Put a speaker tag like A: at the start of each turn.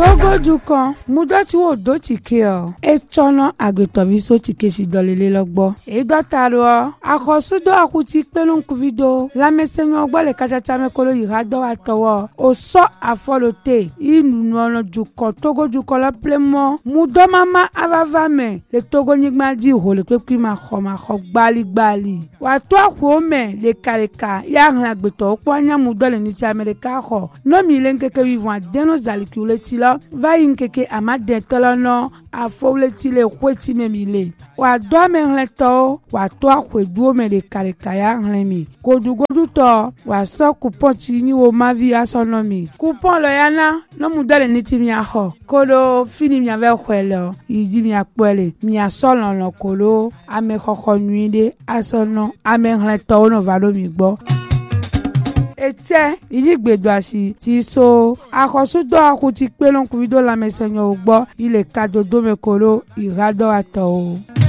A: Togo dukan mudoti wo do tike o e chono agbetoviso tike si dolele logbo e dotaro akosudo akuti pelun kuvido la mesenyo ogbo le kachacha mekolo irado atowo o so afolote inu ono dukan Togo dukan la plemo mudo mama avavame le Togo nigma di ho le pepi ma kho gbali wa to akome le kareka ya ran agbeto opo anya mudo le ni ti America ho no mi le nkeke vivant deno zalikule tilo va inkeke amade tolono afowleti le kweti memile wa do menleto wa to akwedu me le kareka ya ran godu to wa so coupon ti ni wo mavi asonomi coupon lo yana no mudo le ni ti mi aho kolo fini mi ave kwelo idi mi apele mi asolo lo kolo ame koko nuide asono ame leto no valo mi gbo ete iligbedo asi ti so akosudo akuti pelon kuvido la mesenyo ugbo ile kadodo mekolo irado ato.